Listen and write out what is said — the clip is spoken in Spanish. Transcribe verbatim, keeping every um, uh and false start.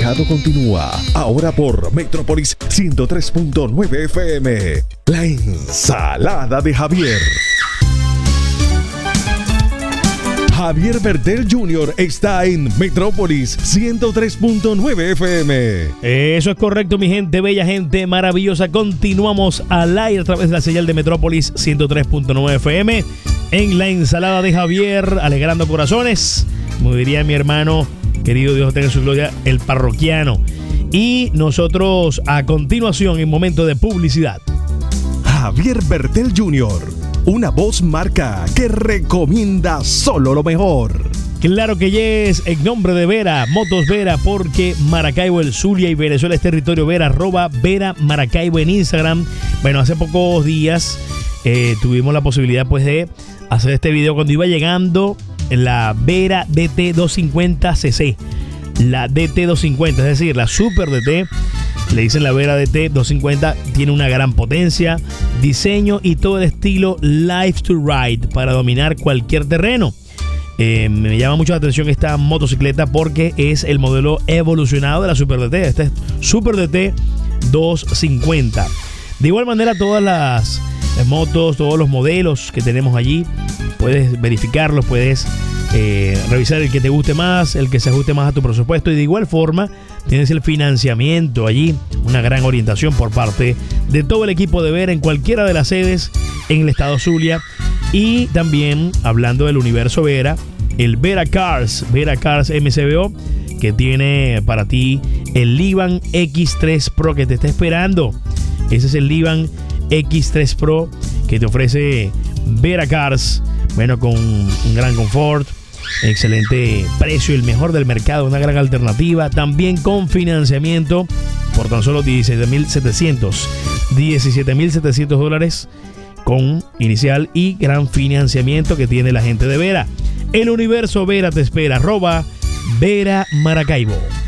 mercado continúa. Ahora por Metrópolis ciento tres punto nueve F M. La ensalada de Javier. Javier Bertel junior está en Metrópolis ciento tres punto nueve F M. Eso es correcto, mi gente bella, gente maravillosa. Continuamos al aire a través de la señal de Metrópolis ciento tres punto nueve F M en la ensalada de Javier, alegrando corazones. Como diría mi hermano, querido Dios tenga en su gloria, el parroquiano. Y nosotros a continuación, en momento de publicidad. Javier Bertel junior, una voz marca que recomienda solo lo mejor. Claro que yes, en nombre de Vera, Motos Vera, porque Maracaibo, el Zulia y Venezuela es territorio Vera, arroba Vera Maracaibo en Instagram. Bueno, hace pocos días eh, tuvimos la posibilidad pues de hacer este video cuando iba llegando la Vera D T doscientos cincuenta C C. La D T doscientos cincuenta, es decir, la Super D T, le dicen la Vera D T doscientos cincuenta, tiene una gran potencia, diseño y todo el estilo Life to Ride para dominar cualquier terreno. Eh, me llama mucho la atención esta motocicleta porque es el modelo evolucionado de la Super D T. Este es Super D T doscientos cincuenta. De igual manera, todas las motos, todos los modelos que tenemos allí, puedes verificarlos, puedes eh, revisar el que te guste más, el que se ajuste más a tu presupuesto, y de igual forma tienes el financiamiento allí, una gran orientación por parte de todo el equipo de Vera en cualquiera de las sedes en el estado Zulia. Y también, hablando del universo Vera, el Vera Cars, Vera Cars M C B O, que tiene para ti el Livan X tres Pro que te está esperando. Ese es el Livan X tres Pro que te ofrece Vera Cars, bueno, con un gran confort, excelente precio, el mejor del mercado, una gran alternativa, también con financiamiento por tan solo diecisiete mil setecientos dólares con inicial y gran financiamiento que tiene la gente de Vera. El universo Vera te espera, arroba Vera Maracaibo.